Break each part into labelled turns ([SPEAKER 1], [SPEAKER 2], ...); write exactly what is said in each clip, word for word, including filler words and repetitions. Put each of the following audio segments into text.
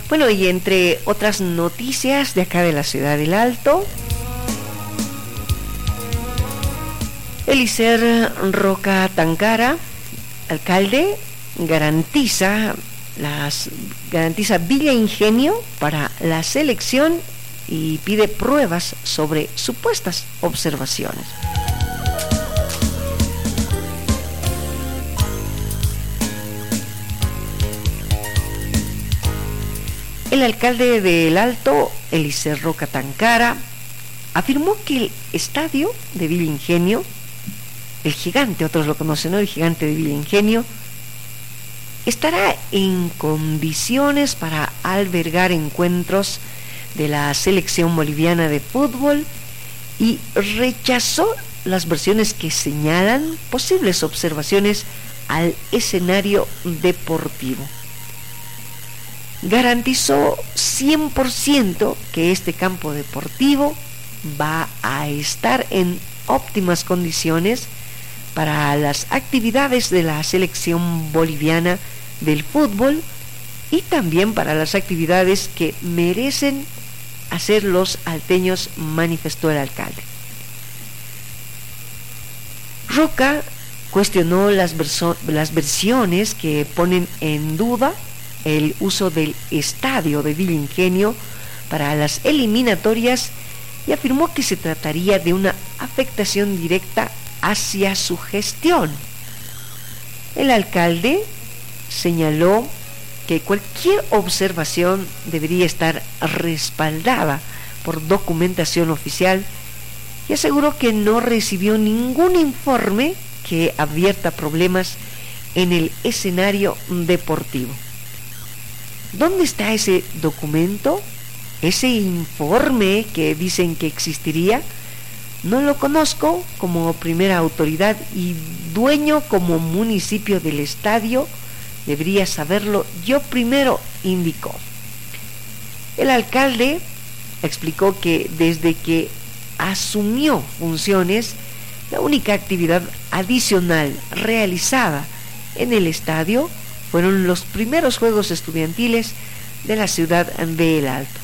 [SPEAKER 1] Bueno, y entre otras noticias de acá de la ciudad del Alto, Eliezer Roca Tancara, alcalde, garantiza las garantiza Villa Ingenio para la selección y pide pruebas sobre supuestas observaciones. El alcalde del Alto, Eliezer Roca Tancara, afirmó que el estadio de Villa Ingenio, el gigante, otros lo conocen, ¿no? El gigante de Villa Ingenio, estará en condiciones para albergar encuentros de la selección boliviana de fútbol y rechazó las versiones que señalan posibles observaciones al escenario deportivo. Garantizó cien por ciento que este campo deportivo va a estar en óptimas condiciones para las actividades de la selección boliviana del fútbol y también para las actividades que merecen hacer los alteños, manifestó el alcalde. Roca cuestionó las, verso- las versiones que ponen en duda el uso del estadio de Villa Ingenio para las eliminatorias y afirmó que se trataría de una afectación directa hacia su gestión. El alcalde señaló que cualquier observación debería estar respaldada por documentación oficial y aseguró que no recibió ningún informe que advierta problemas en el escenario deportivo. ¿Dónde está ese documento? Ese informe que dicen que existiría, no lo conozco como primera autoridad y dueño como municipio del estadio, debería saberlo yo primero, indicó. El alcalde explicó que desde que asumió funciones, la única actividad adicional realizada en el estadio fueron los primeros juegos estudiantiles de la ciudad de El Alto.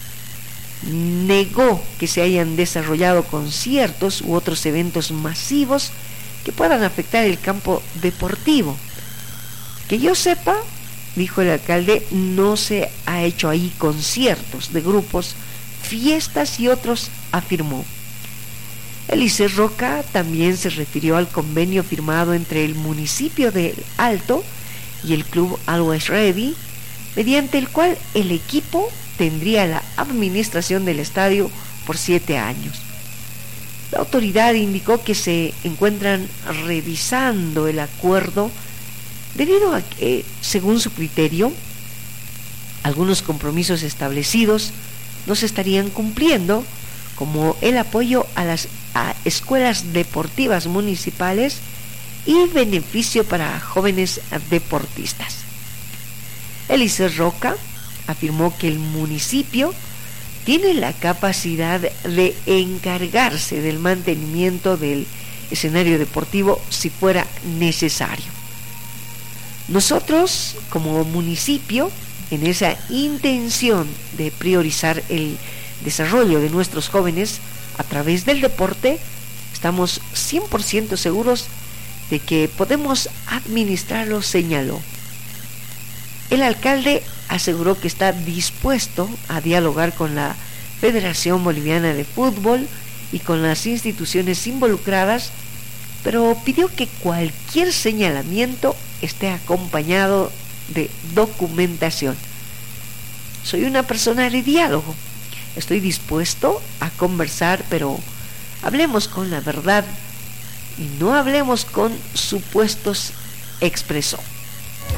[SPEAKER 1] Negó que se hayan desarrollado conciertos u otros eventos masivos que puedan afectar el campo deportivo. Que yo sepa, dijo el alcalde, no se ha hecho ahí conciertos de grupos, fiestas y otros, afirmó. Eliezer Roca también se refirió al convenio firmado entre el municipio de El Alto y el club Always Ready, mediante el cual el equipo tendría la administración del estadio por siete años. La autoridad indicó que se encuentran revisando el acuerdo debido a que, según su criterio, algunos compromisos establecidos no se estarían cumpliendo, como el apoyo a las a escuelas deportivas municipales y beneficio para jóvenes deportistas. Eliezer Roca afirmó que el municipio tiene la capacidad de encargarse del mantenimiento del escenario deportivo si fuera necesario. Nosotros, como municipio, en esa intención de priorizar el desarrollo de nuestros jóvenes a través del deporte, estamos cien por ciento seguros de que podemos administrarlo, señaló. El alcalde aseguró que está dispuesto a dialogar con la Federación Boliviana de Fútbol y con las instituciones involucradas, pero pidió que cualquier señalamiento esté acompañado de documentación. Soy una persona de diálogo, estoy dispuesto a conversar, pero hablemos con la verdad y no hablemos con supuestos, expresó.